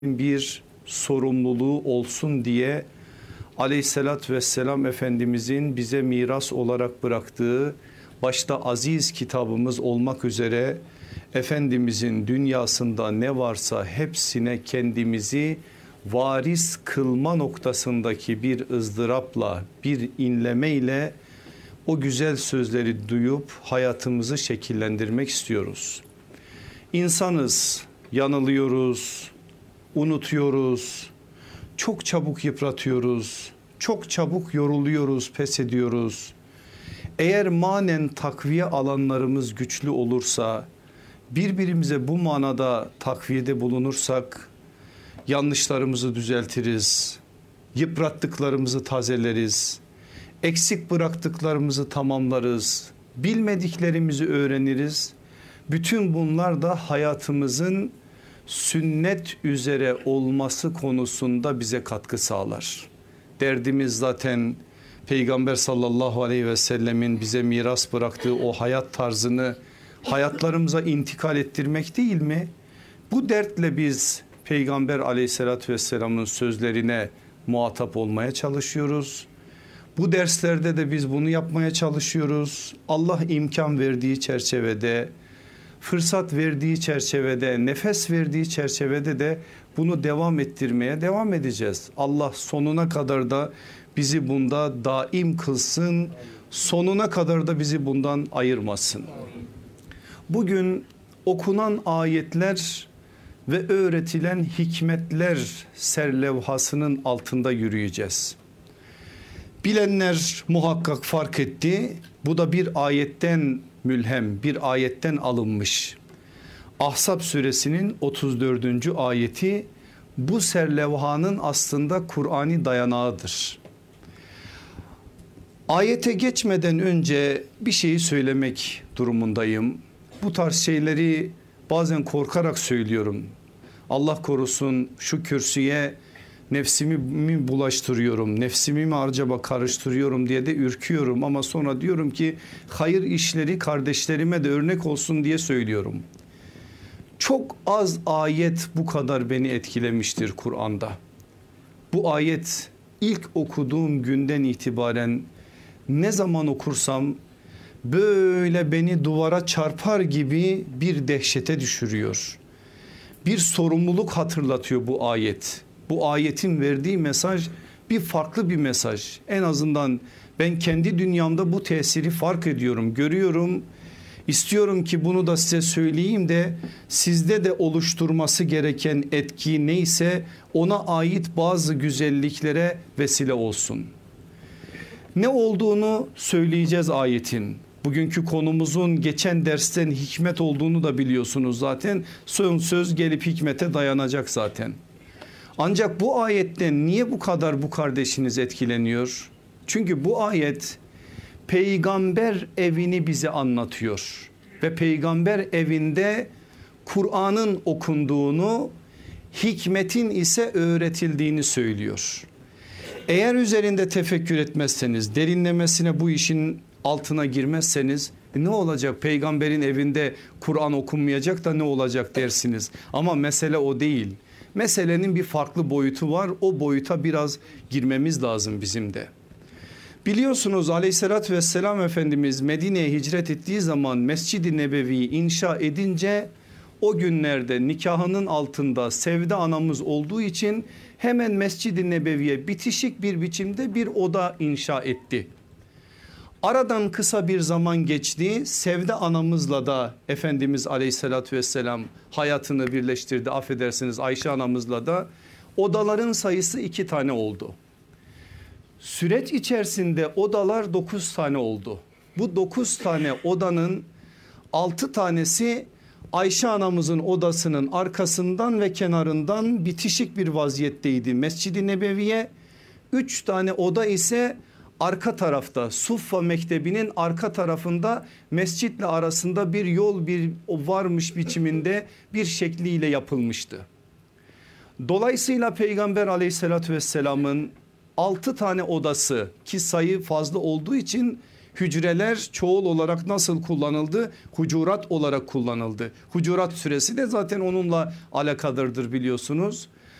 bir sorumluluğu olsun diye Aleyhisselatü Vesselam Efendimizin bize miras olarak bıraktığı başta aziz kitabımız olmak üzere Efendimizin dünyasında ne varsa hepsine kendimizi varis kılma noktasındaki bir ızdırapla, bir inlemeyle o güzel sözleri duyup hayatımızı şekillendirmek istiyoruz. İnsanız, yanılıyoruz, unutuyoruz, çok çabuk yıpratıyoruz, çok çabuk yoruluyoruz, pes ediyoruz. Eğer manen takviye alanlarımız güçlü olursa, birbirimize bu manada takviyede bulunursak yanlışlarımızı düzeltiriz, yıprattıklarımızı tazeleriz, eksik bıraktıklarımızı tamamlarız, bilmediklerimizi öğreniriz. Bütün bunlar da hayatımızın sünnet üzere olması konusunda bize katkı sağlar. Derdimiz zaten Peygamber sallallahu aleyhi ve sellemin bize miras bıraktığı o hayat tarzını hayatlarımıza intikal ettirmek değil mi? Bu dertle biz Peygamber aleyhissalatü vesselamın sözlerine muhatap olmaya çalışıyoruz. Bu derslerde de biz bunu yapmaya çalışıyoruz. Allah imkan verdiği çerçevede, fırsat verdiği çerçevede, nefes verdiği çerçevede de bunu devam ettirmeye devam edeceğiz. Allah sonuna kadar da bizi bunda daim kılsın, sonuna kadar da bizi bundan ayırmasın. Bugün okunan ayetler ve öğretilen hikmetler serlevhasının altında yürüyeceğiz. Bilenler muhakkak fark etti. Bu da bir ayetten mülhem, bir ayetten alınmış. Ahzab suresinin 34. ayeti bu serlevhanın aslında Kur'ani dayanağıdır. Ayete geçmeden önce bir şeyi söylemek durumundayım. Bu tarz şeyleri bazen korkarak söylüyorum. Allah korusun şu kürsüye nefsimi mi bulaştırıyorum, nefsimi mi acaba karıştırıyorum diye de ürküyorum. Ama sonra diyorum ki hayır işleri kardeşlerime de örnek olsun diye söylüyorum. Çok az ayet bu kadar beni etkilemiştir Kur'an'da. Bu ayet ilk okuduğum günden itibaren ne zaman okursam böyle beni duvara çarpar gibi bir dehşete düşürüyor. Bir sorumluluk hatırlatıyor bu ayet. Bu ayetin verdiği mesaj bir farklı bir mesaj. En azından ben kendi dünyamda bu tesiri fark ediyorum, görüyorum. İstiyorum ki bunu da size söyleyeyim de sizde de oluşturması gereken etki neyse ona ait bazı güzelliklere vesile olsun. Ne olduğunu söyleyeceğiz ayetin. Bugünkü konumuzun geçen dersten hikmet olduğunu da biliyorsunuz zaten. Son söz gelip hikmete dayanacak zaten. Ancak bu ayetten niye bu kadar bu kardeşiniz etkileniyor? Çünkü bu ayet peygamber evini bize anlatıyor. Ve peygamber evinde Kur'an'ın okunduğunu, hikmetin ise öğretildiğini söylüyor. Eğer üzerinde tefekkür etmezseniz, derinlemesine bu işin altına girmezseniz ne olacak? Peygamberin evinde Kur'an okunmayacak da ne olacak dersiniz. Ama mesele o değil. Meselenin bir farklı boyutu var. O boyuta biraz girmemiz lazım bizim de. Biliyorsunuz aleyhissalatü vesselam Efendimiz Medine'ye hicret ettiği zaman Mescid-i Nebevi'yi inşa edince o günlerde nikahının altında Sevde anamız olduğu için hemen Mescid-i Nebevi'ye bitişik bir biçimde bir oda inşa etti. Aradan kısa bir zaman geçti. Sevde anamızla da Efendimiz aleyhissalatü vesselam hayatını birleştirdi. Affedersiniz Ayşe anamızla da odaların sayısı 2 tane oldu. Süreç içerisinde odalar 9 tane oldu. Bu 9 tane odanın 6 tanesi Ayşe anamızın odasının arkasından ve kenarından bitişik bir vaziyetteydi Mescid-i Nebevi'ye. 3 tane oda ise arka tarafta Suffa Mektebi'nin arka tarafında mescitle arasında bir yol bir varmış biçiminde bir şekliyle yapılmıştı. Dolayısıyla Peygamber aleyhissalatü vesselamın 6 tane odası ki sayı fazla olduğu için hücreler çoğul olarak nasıl kullanıldı? Hucurat olarak kullanıldı. Hucurat suresi de zaten onunla alakadardır biliyorsunuz.